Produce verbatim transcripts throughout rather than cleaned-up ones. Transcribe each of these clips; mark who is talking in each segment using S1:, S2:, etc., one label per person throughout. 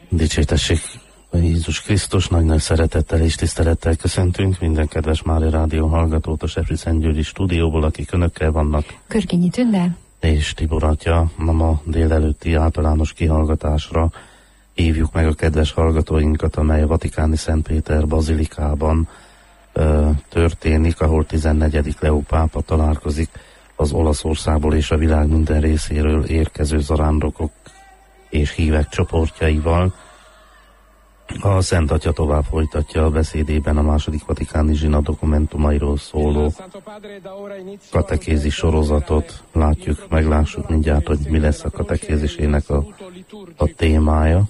S1: Dicsértessék Jézus Krisztus, nagy-nagy szeretettel és tisztelettel köszöntünk minden kedves Mária Rádió hallgatót a Sefri-Szentgyörgyi stúdióból, akik önökkel vannak.
S2: Körkényi Tünde
S1: És Tibor atya. Ma ma délelőtti általános kihallgatásra hívjuk meg a kedves hallgatóinkat, amely a Vatikáni Szent Péter bazilikában ö, történik, ahol tizennegyedik Leó pápa találkozik az Olaszországból és a világ minden részéről érkező zarándokok és hívek csoportjaival. A Szent Atya tovább folytatja a beszédében a második vatikáni zsinat dokumentumairól szóló katekézis sorozatot. Látjuk, meglássuk mindjárt, hogy mi lesz a katekézisének a, a témája.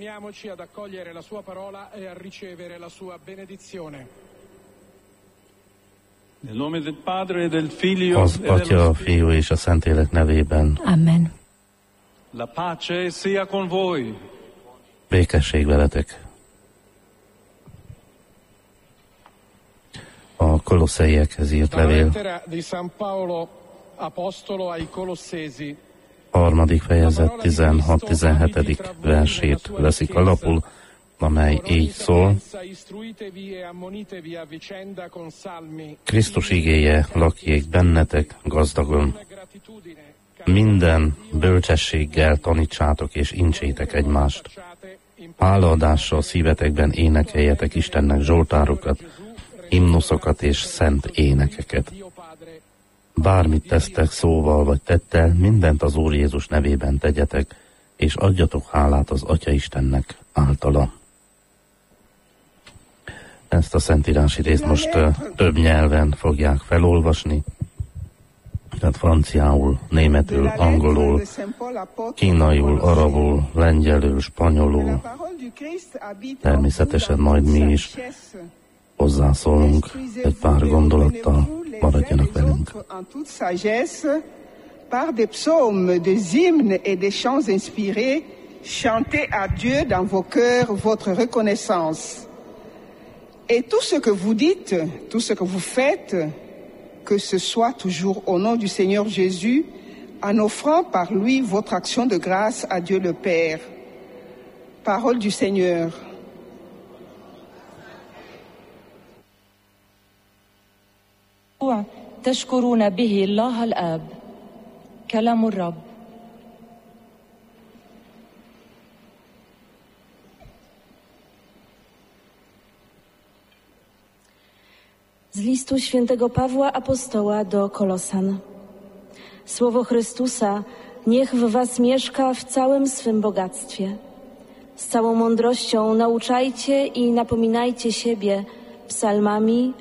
S1: Az Atya, a Fiú és a Szentlélek nevében.
S2: Amen.
S3: La pace sia con voi.
S1: Békesség veletek. A Kolosszeiekhez írt levél harmadik fejezet tizenhat-tizenhetedik versét veszik alapul, amely így szól: Krisztus igéje lakjék bennetek gazdagon. Minden bölcsességgel tanítsátok és incsétek egymást. Hálaadással szívetekben énekeljetek Istennek zsoltárokat, himnuszokat és szent énekeket. Bármit tesztek szóval vagy tettel, mindent az Úr Jézus nevében tegyetek, és adjatok hálát az Atya Istennek általa. Ezt a szentírási részt most uh, több nyelven fogják felolvasni, tehát franciául, németül, angolul, kínaiul, arabul, lengyelül, spanyolul. Természetesen majd mi is hozzászólunk egy pár gondolattal, maradjanak velünk.
S4: Par des psaumes, des hymnes et des chants inspirés, chantez à Dieu dans vos cœurs votre reconnaissance. Et tout ce que vous dites, tout ce que vous faites, que ce soit toujours au nom du Seigneur Jésus, en offrant par lui votre action de grâce à Dieu le Père. Parole du Seigneur.
S5: تشكرون به الله الآب. كلام الرب.
S6: Z listu świętego Pawła Apostoła do Kolosan. Słowo Chrystusa niech w was mieszka w całym swym bogactwie. Z całą mądrością nauczajcie i napominajcie siebie psalmami,